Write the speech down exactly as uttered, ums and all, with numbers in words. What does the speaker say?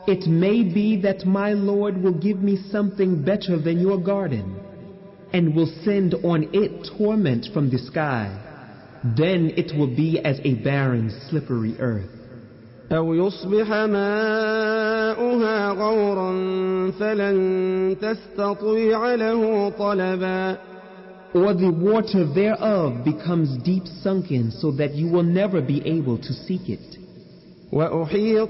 It may be that my Lord will give me something better than your garden, and will send on it torment from the sky. Then it will be as a barren, slippery earth. أو يصبح ماؤها غورا فلن تستطيع له طلبا. Or the water thereof becomes deep sunken so that you will never be able to seek it. وأحيط